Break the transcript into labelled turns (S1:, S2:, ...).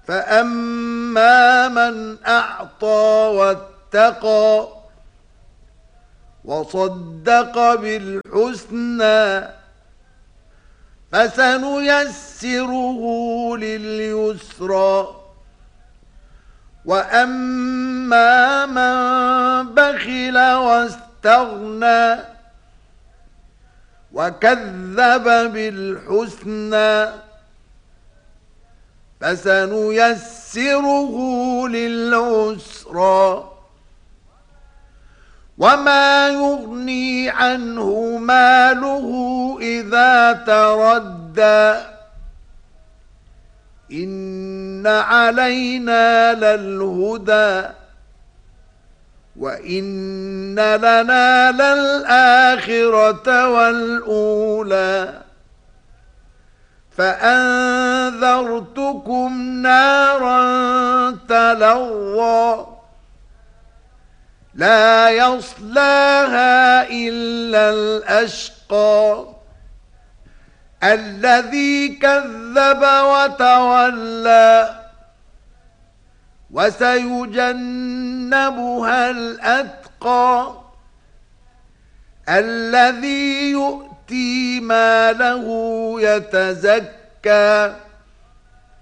S1: فأما من أعطى واتقى وصدق بالحسنى فسنيسره لليسرى وأما من بخل واستغنى وكذب بالحسنى فسنيسره للعسرى وما يغني عنه ماله إذا تردى إن علينا للهدى وإن لنا للآخرة والأولى فأنذرتكم نارا تلظى لا يصلاها إلا الأشقى الذي كذب وتولى وسيجنبها الأتقى الذي يؤتي ماله يتزكى